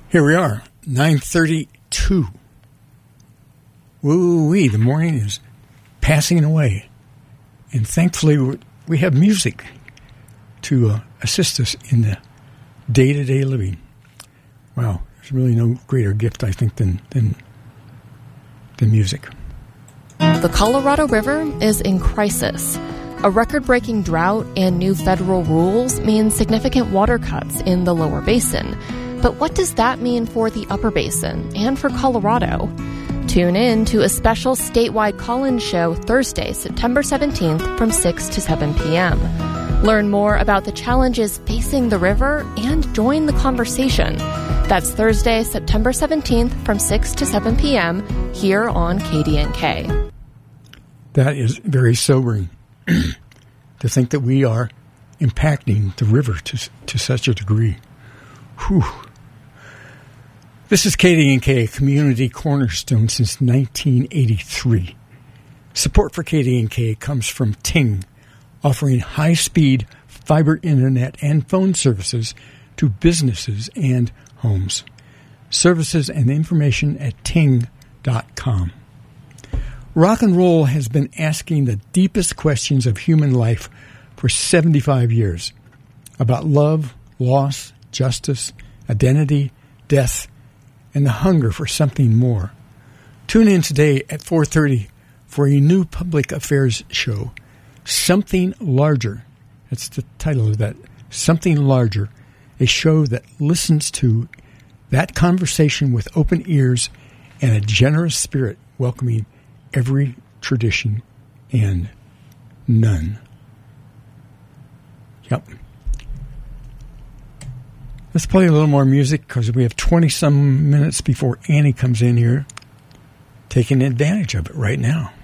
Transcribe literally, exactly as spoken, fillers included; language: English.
Here we are, nine thirty-two. Woo-wee, the morning is passing away. And thankfully, we have music to uh, assist us in the day-to-day living. Wow, there's really no greater gift, I think, than, than, than music. The Colorado River is in crisis. A record-breaking drought and new federal rules mean significant water cuts in the lower basin. But what does that mean for the upper basin and for Colorado? Tune in to a special statewide call-in show Thursday, September seventeenth from six to seven p.m. Learn more about the challenges facing the river and join the conversation. That's Thursday, September seventeenth from six to seven p.m. here on K D N K. That is very sobering to think that we are impacting the river to, to such a degree. Whew. This is K D N K, community cornerstone since nineteen eighty-three. Support for K D N K comes from Ting, offering high-speed fiber internet and phone services to businesses and homes. Services and information at ting dot com. Rock and roll has been asking the deepest questions of human life for seventy-five years about love, loss, justice, identity, death, and the hunger for something more. Tune in today at four thirty for a new public affairs show, Something Larger. That's the title of that, Something Larger, a show that listens to that conversation with open ears and a generous spirit welcoming every tradition and none. Yep. Let's play a little more music because we have twenty-some minutes before Annie comes in here, taking advantage of it right now.